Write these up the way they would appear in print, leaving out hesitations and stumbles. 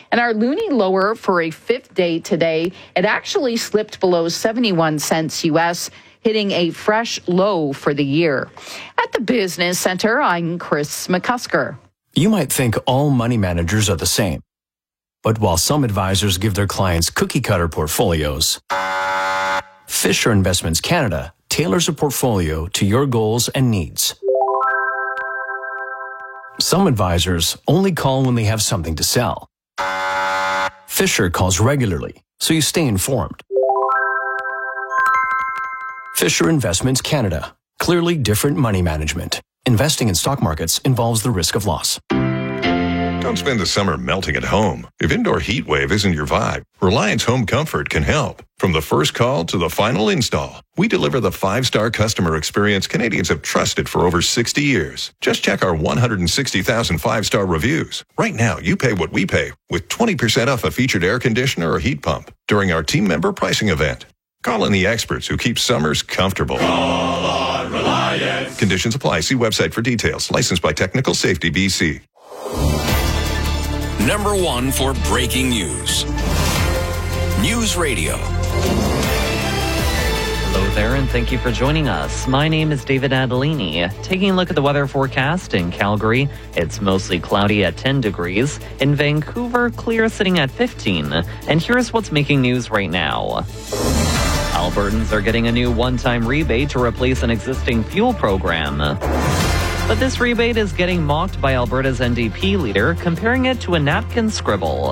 And our loonie lower for a fifth day today. It actually slipped below 71 cents U.S., hitting a fresh low for the year. At the Business Center, I'm Chris McCusker. You might think all money managers are the same. But while some advisors give their clients cookie-cutter portfolios, Fisher Investments Canada tailors a portfolio to your goals and needs. Some advisors only call when they have something to sell. Fisher calls regularly, so you stay informed. Fisher Investments Canada. Clearly different money management. Investing in stock markets involves the risk of loss. Don't spend the summer melting at home. If indoor heat wave isn't your vibe, Reliance Home Comfort can help. From the first call to the final install, we deliver the 5-star customer experience Canadians have trusted for over 60 years. Just check our 160,000 5-star reviews. Right now, you pay what we pay with 20% off a featured air conditioner or heat pump during our team member pricing event. Call in the experts who keep summers comfortable. Call on Reliance. Conditions apply. See website for details. Licensed by Technical Safety BC. Number one for breaking news. News Radio. Hello there, and thank you for joining us. My name is David Adelini. Taking a look at the weather forecast in Calgary, it's mostly cloudy at 10 degrees. In Vancouver, clear sitting at 15. And here's what's making news right now. Albertans are getting a new one-time rebate to replace an existing fuel program. But this rebate is getting mocked by Alberta's NDP leader, comparing it to a napkin scribble.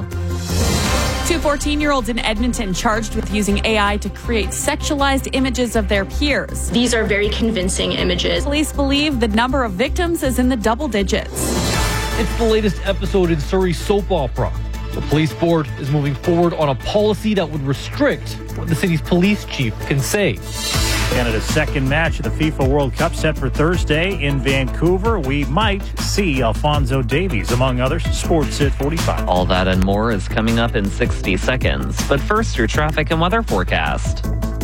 2 14-year-olds in Edmonton charged with using AI to create sexualized images of their peers. These are very convincing images. Police believe the number of victims is in the double digits. It's the latest episode in Surrey's soap opera. The police board is moving forward on a policy that would restrict what the city's police chief can say. Canada's second match of the FIFA World Cup set for Thursday in Vancouver. We might see Alphonso Davies, among others. Sports at 45. All that and more is coming up in 60 seconds. But first, your traffic and weather forecast.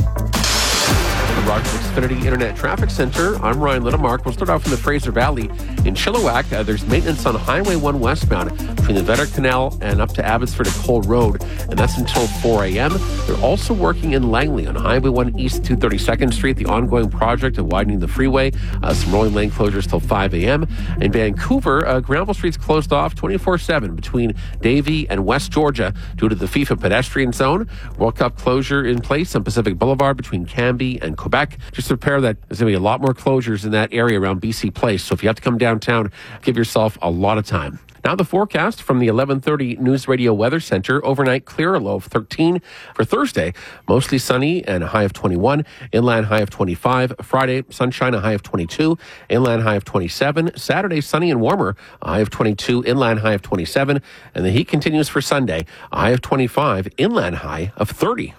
The Rogers Xfinity Internet Traffic Center. I'm Ryan Littlemark. We'll start off in the Fraser Valley. In Chilliwack, there's maintenance on Highway 1 westbound between the Vedder Canal and up to Abbotsford at Cole Road, and that's until 4 a.m. They're also working in Langley on Highway 1 East 232nd Street, the ongoing project of widening the freeway. Some rolling lane closures till 5 a.m. In Vancouver, Granville Street's closed off 24/7 between Davie and West Georgia due to the FIFA pedestrian zone. World Cup closure in place on Pacific Boulevard between Cambie and Quebec. Just prepare that there's going to be a lot more closures in that area around BC Place. So if you have to come downtown, give yourself a lot of time. Now the forecast from the 11:30 News Radio Weather Center. Overnight clear, a low of 13. For Thursday, mostly sunny and a high of 21. Inland high of 25. Friday, sunshine, a high of 22. Inland high of 27. Saturday, sunny and warmer, a high of 22. Inland high of 27. And the heat continues for Sunday, a high of 25. Inland high of 30.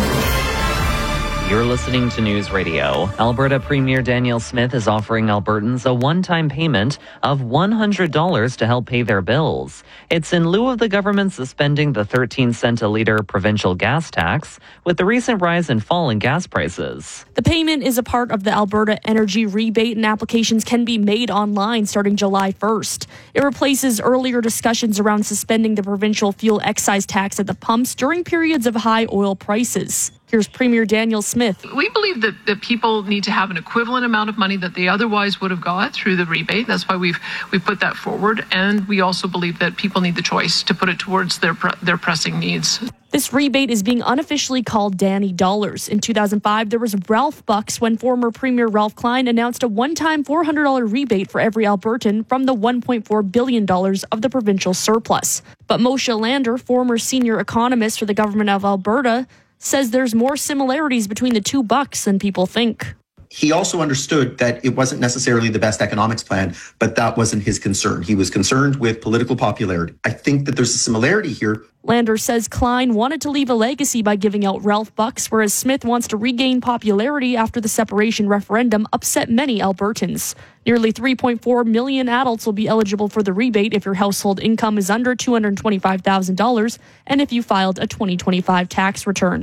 You're listening to News Radio. Alberta Premier Danielle Smith is offering Albertans a one-time payment of $100 to help pay their bills. It's in lieu of the government suspending the 13-cent a litre provincial gas tax with the recent rise and fall in gas prices. The payment is a part of the Alberta Energy Rebate, and applications can be made online starting July 1st. It replaces earlier discussions around suspending the provincial fuel excise tax at the pumps during periods of high oil prices. Here's Premier Danielle Smith. We believe that people need to have an equivalent amount of money that they otherwise would have got through the rebate. That's why we've put that forward. And we also believe that people need the choice to put it towards their pressing needs. This rebate is being unofficially called Danny Dollars. In 2005, there was Ralph Bucks when former Premier Ralph Klein announced a one-time $400 rebate for every Albertan from the $1.4 billion of the provincial surplus. But Moshe Lander, former senior economist for the government of Alberta, says there's more similarities between the two bucks than people think. He also understood that it wasn't necessarily the best economics plan, but that wasn't his concern. He was concerned with political popularity. I think that there's a similarity here. Lander says Klein wanted to leave a legacy by giving out Ralph Bucks, whereas Smith wants to regain popularity after the separation referendum upset many Albertans. Nearly 3.4 million adults will be eligible for the rebate if your household income is under $225,000 and if you filed a 2025 tax return.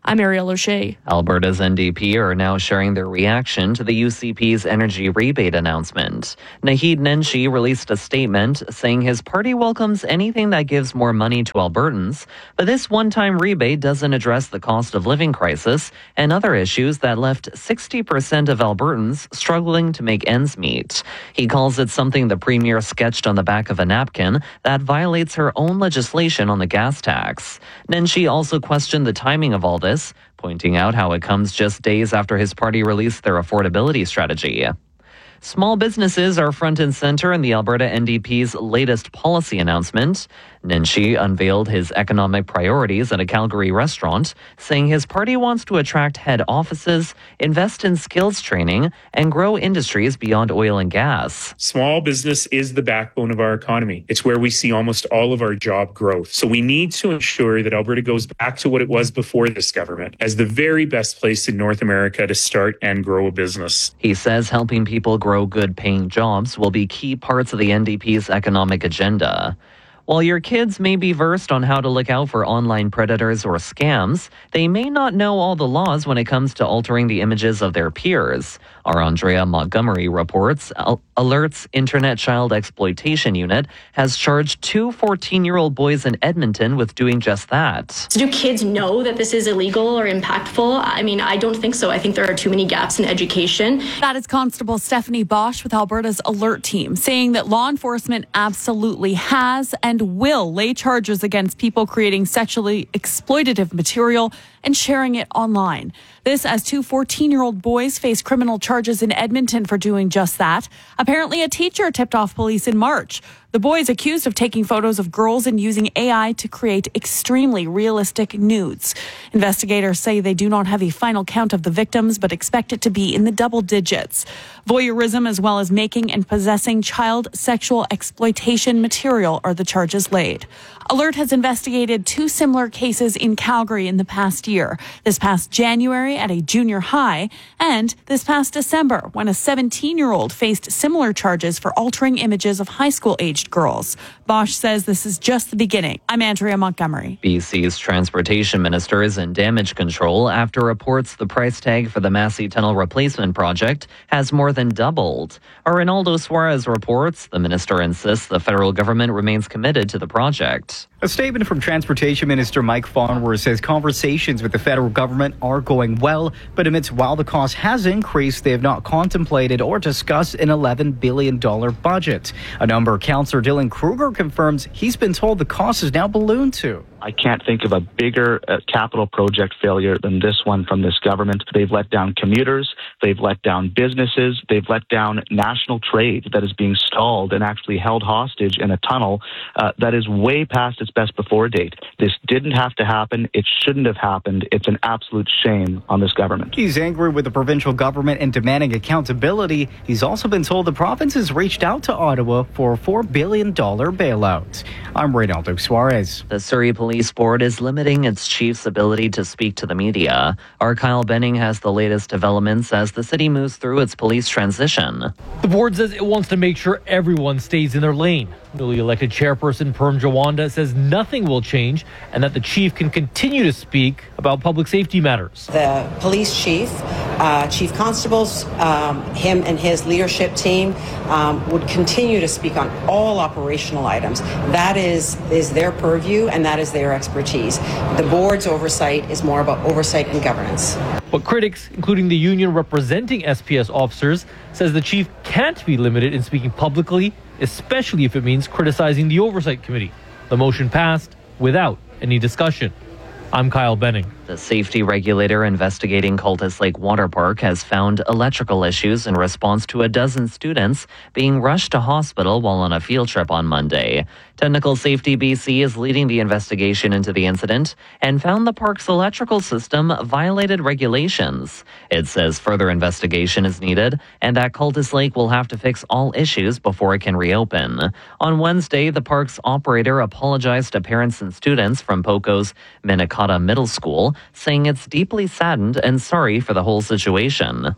I'm Ariel O'Shea. Alberta's NDP are now sharing their reaction to the UCP's energy rebate announcement. Naheed Nenshi released a statement saying his party welcomes anything that gives more money to Albertans, but this one-time rebate doesn't address the cost of living crisis and other issues that left 60% of Albertans struggling to make ends meet. He calls it something the Premier sketched on the back of a napkin that violates her own legislation on the gas tax. Nenshi also questioned the timing of all this, pointing out how it comes just days after his party released their affordability strategy. Small businesses are front and center in the Alberta NDP's latest policy announcement. Nenshi unveiled his economic priorities at a Calgary restaurant, saying his party wants to attract head offices, invest in skills training, and grow industries beyond oil and gas. Small business is the backbone of our economy. It's where we see almost all of our job growth. So we need to ensure that Alberta goes back to what it was before this government, as the very best place in North America to start and grow a business. He says helping people grow good-paying jobs will be key parts of the NDP's economic agenda. While your kids may be versed on how to look out for online predators or scams, they may not know all the laws when it comes to altering the images of their peers. Our Andrea Montgomery reports Alert's Internet Child Exploitation Unit has charged 2 14-year-old boys in Edmonton with doing just that. Do kids know that this is illegal or impactful? I mean, I don't think so. I think there are too many gaps in education. That is Constable Stephanie Bosch with Alberta's Alert team, saying that law enforcement absolutely has and will lay charges against people creating sexually exploitative material and sharing it online. This as 2 14-year-old boys face criminal charges in Edmonton for doing just that. Apparently, a teacher tipped off police in March. The boys accused of taking photos of girls and using AI to create extremely realistic nudes. Investigators say they do not have a final count of the victims, but expect it to be in the double digits. Voyeurism as well as making and possessing child sexual exploitation material are the charges laid. Alert has investigated 2 similar cases in Calgary in the past year. This past January at a junior high, and this past December when a 17-year-old faced similar charges for altering images of high school-aged girls. Bosch says this is just the beginning. I'm Andrea Montgomery. BC's transportation minister is in damage control after reports the price tag for the Massey Tunnel replacement project has more than doubled. Arnaldo Suarez reports the minister insists the federal government remains committed to the project. A statement from Transportation Minister Mike Farnworth says conversations with the federal government are going well, but admits while the cost has increased, they have not contemplated or discussed an $11 billion budget. A number Councillor Dylan Kruger confirms he's been told the cost is now ballooned to. I can't think of a bigger capital project failure than this one from this government. They've let down commuters, they've let down businesses, they've let down national trade that is being stalled and actually held hostage in a tunnel that is way past its best before date. This didn't have to happen. It shouldn't have happened. It's an absolute shame on this government. He's angry with the provincial government and demanding accountability. He's also been told the province has reached out to Ottawa for a $4 billion bailout. I'm Reynaldo Suarez. The Surrey Police Board is limiting its chief's ability to speak to the media. Our Kyle Benning has the latest developments as the city moves through its police transition. The board says it wants to make sure everyone stays in their lane. Newly elected chairperson Perm Jawanda says nothing will change and that the chief can continue to speak about public safety matters. The police chief, chief constables, him and his leadership team would continue to speak on all operational items. That is their purview and that is their expertise. The board's oversight is more about oversight and governance. But critics, including the union representing SPS officers, says the chief can't be limited in speaking publicly, especially if it means criticizing the Oversight Committee. The motion passed without any discussion. I'm Kyle Benning. The safety regulator investigating Cultus Lake Water Park has found electrical issues in response to a dozen students being rushed to hospital while on a field trip on Monday. Technical Safety BC is leading the investigation into the incident and found the park's electrical system violated regulations. It says further investigation is needed and that Cultus Lake will have to fix all issues before it can reopen. On Wednesday, the park's operator apologized to parents and students from Poco's Minnetonka Middle School, saying it's deeply saddened and sorry for the whole situation.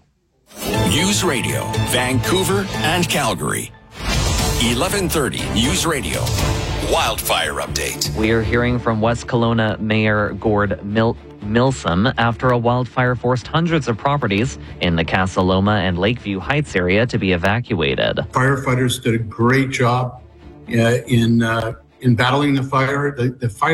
News Radio, Vancouver and Calgary. 1130 News Radio. wildfire update. We are hearing from West Kelowna Mayor Gord Milsom after a wildfire forced hundreds of properties in the Casa Loma and Lakeview Heights area to be evacuated. Firefighters did a great job in battling the fire. The fire